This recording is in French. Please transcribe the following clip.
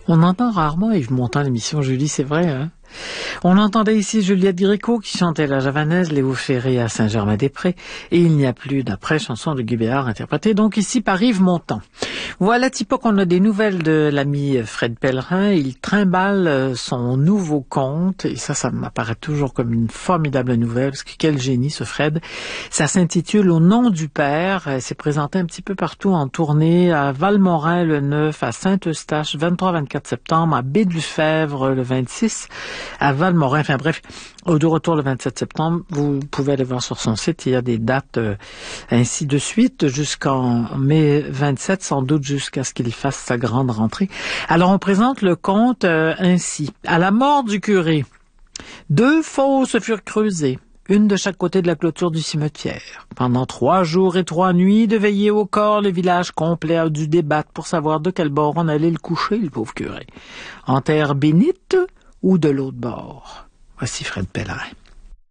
On entend rarement Yves Montand à l'émission, Julie, c'est vrai, hein? On entendait ici Juliette Gréco qui chantait la javanaise, Léo Ferré à Saint-Germain-des-Prés, et Il n'y a plus d'après, chanson de Guy Béard interprétée donc ici par Yves Montand. Voilà, Tipa, qu'on a des nouvelles de l'ami Fred Pellerin. Il trimballe son nouveau conte, et ça m'apparaît toujours comme une formidable nouvelle, parce que quel génie ce Fred. Ça s'intitule Au nom du Père. C'est présenté un petit peu partout en tournée, à Valmorin le 9, à Saint-Eustache 23-24 septembre, à Baie-du-Fèvre le 26, à Valmorin, enfin bref, de retour le 27 septembre. Vous pouvez aller voir sur son site, il y a des dates ainsi de suite jusqu'en mai 27, sans doute jusqu'à ce qu'il fasse sa grande rentrée. Alors on présente le conte ainsi. À la mort du curé, 2 fosses furent creusées, une de chaque côté de la clôture du cimetière. Pendant 3 jours et 3 nuits de veillée au corps, le village complet a dû débattre pour savoir de quel bord on allait le coucher, le pauvre curé. En terre bénite ou de l'autre bord. Voici Fred Pellerin.